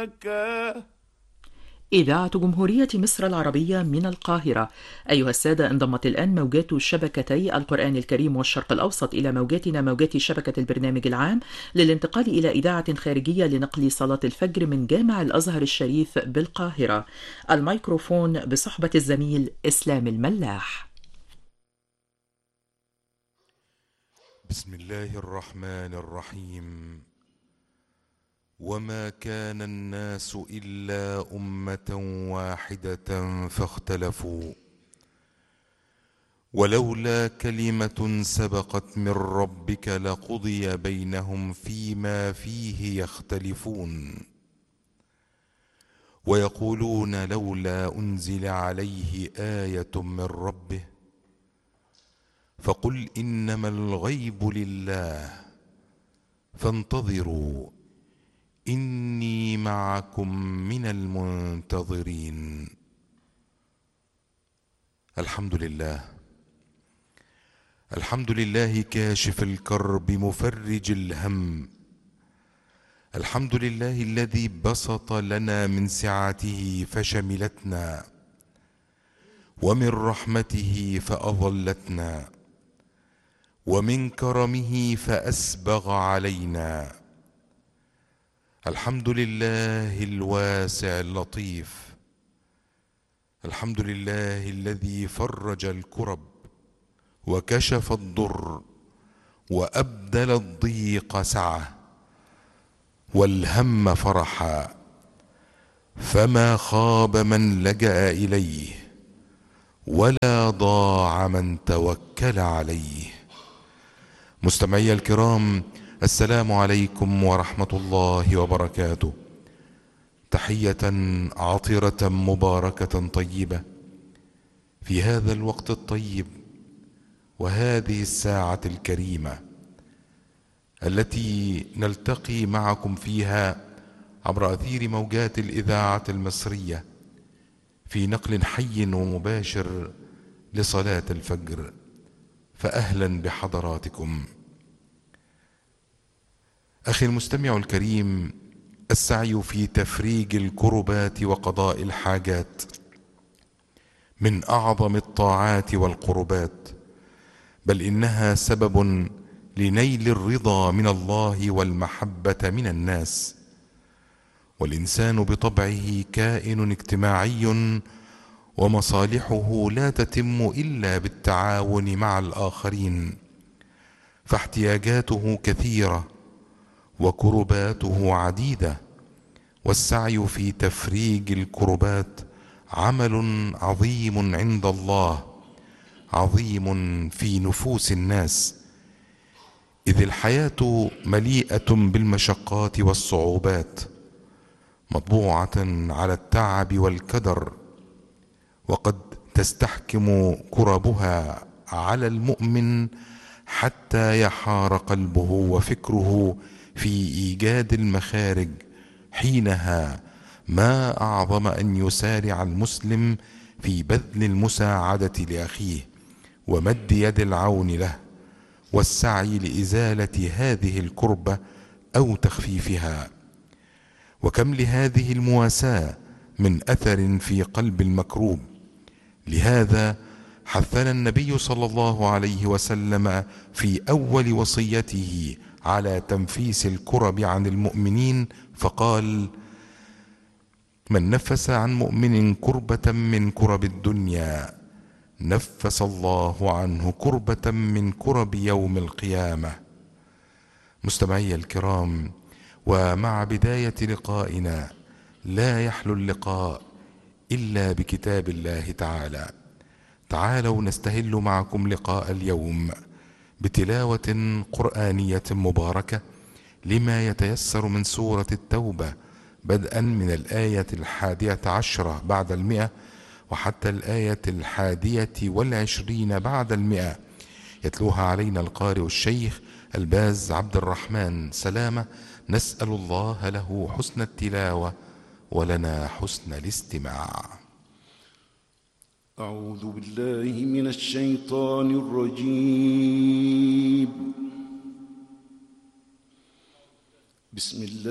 مكة. إذاعة جمهورية مصر العربية من القاهرة. أيها السادة، انضمت الآن موجات شبكتي القرآن الكريم والشرق الأوسط إلى موجاتنا موجات شبكة البرنامج العام للانتقال إلى إذاعة خارجية لنقل صلاة الفجر من جامع الأزهر الشريف بالقاهرة. الميكروفون بصحبة الزميل إسلام الملاح. بسم الله الرحمن الرحيم. وما كان الناس إلا أمة واحدة فاختلفوا ولولا كلمة سبقت من ربك لقضي بينهم فيما فيه يختلفون ويقولون لولا أنزل عليه آية من ربه فقل إنما الغيب لله فانتظروا إني معكم من المنتظرين. الحمد لله. الحمد لله كاشف الكرب مفرج الهم. الحمد لله الذي بسط لنا من سعته فشملتنا ومن رحمته فأظلتنا ومن كرمه فأسبغ علينا. الحمد لله الواسع اللطيف. الحمد لله الذي فرج الكرب وكشف الضر وأبدل الضيق سعة والهم فرحا، فما خاب من لجأ إليه ولا ضاع من توكل عليه. مستمعي الكرام، السلام عليكم ورحمة الله وبركاته. تحية عطرة مباركة طيبة في هذا الوقت الطيب وهذه الساعة الكريمة التي نلتقي معكم فيها عبر أثير موجات الإذاعة المصرية في نقل حي ومباشر لصلاة الفجر. فأهلا بحضراتكم. أخي المستمع الكريم، السعي في تفريج الكربات وقضاء الحاجات من أعظم الطاعات والقربات، بل إنها سبب لنيل الرضا من الله والمحبة من الناس. والإنسان بطبعه كائن اجتماعي، ومصالحه لا تتم إلا بالتعاون مع الآخرين، فاحتياجاته كثيرة وكرباته عديدة، والسعي في تفريج الكربات عمل عظيم عند الله، عظيم في نفوس الناس، إذ الحياة مليئة بالمشقات والصعوبات، مطبوعة على التعب والكدر، وقد تستحكم كربها على المؤمن حتى يحار قلبه وفكره في إيجاد المخارج. حينها ما أعظم أن يسارع المسلم في بذل المساعدة لأخيه ومد يد العون له والسعي لإزالة هذه الكربة أو تخفيفها. وكم لهذه المواساة من أثر في قلب المكروب. لهذا حثنا النبي صلى الله عليه وسلم في أول وصيته على تنفيس الكرب عن المؤمنين، فقال: من نفس عن مؤمن كربة من كرب الدنيا نفس الله عنه كربة من كرب يوم القيامة. مستمعي الكرام، ومع بداية لقائنا لا يحلو اللقاء إلا بكتاب الله تعالى. تعالوا نستهل معكم لقاء اليوم بتلاوة قرآنية مباركة لما يتيسر من سورة التوبة، بدءا من الآية 11 بعد 100 وحتى الآية 21 بعد 100. يتلوها علينا القارئ الشيخ الباز عبد الرحمن سلامة. نسأل الله له حسن التلاوة ولنا حسن الاستماع. أعوذ بالله من الشيطان الرجيم. بسم الله